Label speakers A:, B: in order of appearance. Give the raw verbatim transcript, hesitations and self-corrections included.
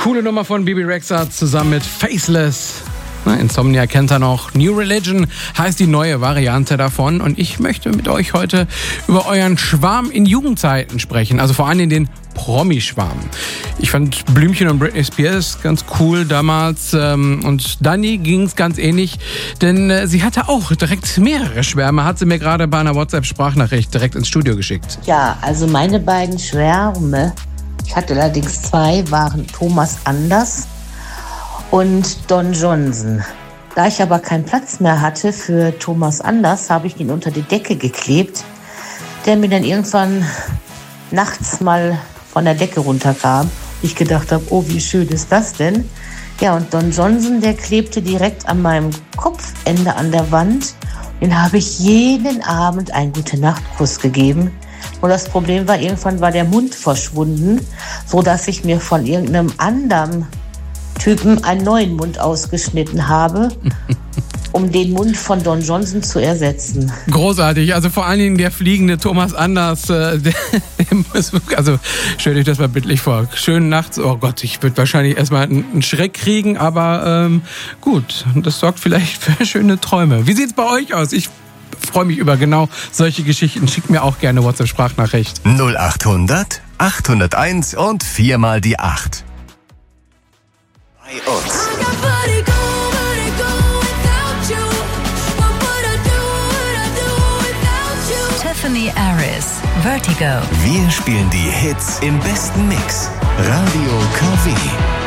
A: Coole Nummer von Bebe Rexha zusammen mit Faceless. Insomnia kennt er noch. New Religion heißt die neue Variante davon. Und ich möchte mit euch heute über euren Schwarm in Jugendzeiten sprechen. Also vor allem den Promi-Schwarm. Ich fand Blümchen und Britney Spears ganz cool damals. Und Dani ging es ganz ähnlich. Denn sie hatte auch direkt mehrere Schwärme. Hat sie mir gerade bei einer WhatsApp-Sprachnachricht direkt ins Studio geschickt.
B: Ja, also meine beiden Schwärme, ich hatte allerdings zwei, waren Thomas Anders und Don Johnson. Da ich aber keinen Platz mehr hatte für Thomas Anders, habe ich ihn unter die Decke geklebt, der mir dann irgendwann nachts mal von der Decke runterkam. Ich gedacht habe, oh, wie schön ist das denn? Ja, und Don Johnson, der klebte direkt an meinem Kopfende an der Wand. Den habe ich jeden Abend einen Gute-Nacht-Kuss gegeben. Und das Problem war, irgendwann war der Mund verschwunden, sodass ich mir von irgendeinem anderen Typen einen neuen Mund ausgeschnitten habe, um den Mund von Don Johnson zu ersetzen.
A: Großartig, also vor allen Dingen der fliegende Thomas Anders, äh, der, der muss, also stellt euch das mal bildlich vor, schön nachts, oh Gott, ich würde wahrscheinlich erstmal einen Schreck kriegen, aber ähm, gut, das sorgt vielleicht für schöne Träume. Wie sieht's bei euch aus? Ich freue mich über genau solche Geschichten, schickt mir auch gerne WhatsApp-Sprachnachricht.
C: null achthundert achthunderteins und viermal die acht. Bei uns.
D: Tiffany Aris, Vertigo.
C: Wir spielen die Hits im besten Mix. Radio K W.